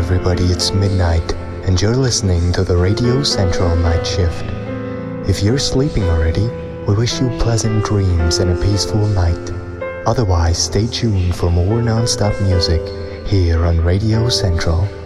everybody, it's midnight, and you're listening to the Radio Central Night Shift. If you're sleeping already, we wish you pleasant dreams and a peaceful night. Otherwise, stay tuned for more non-stop music here on Radio Central.